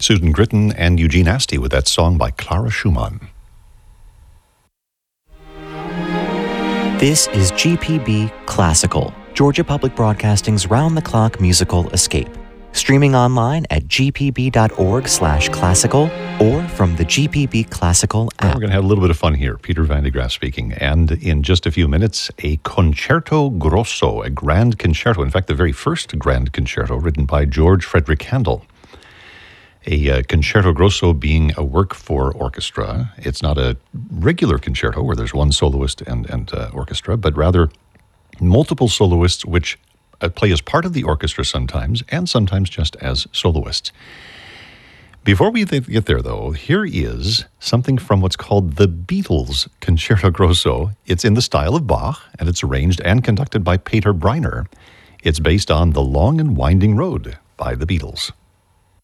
Susan Gritton and Eugene Asty with that song by Clara Schumann. This is GPB Classical, Georgia Public Broadcasting's round-the-clock musical escape. Streaming online at gpb.org/classical or from the GPB Classical app. We're going to have a little bit of fun here. Peter Van de Graaf speaking. And in just a few minutes, a concerto grosso, a grand concerto. In fact, the very first grand concerto written by George Frederick Handel. A concerto grosso being a work for orchestra. It's not a regular concerto where there's one soloist and orchestra, but rather multiple soloists which play as part of the orchestra sometimes, and sometimes just as soloists. Before we get there, though, here is something from what's called the Beatles Concerto Grosso. It's in the style of Bach, and it's arranged and conducted by Peter Breiner. It's based on The Long and Winding Road by the Beatles.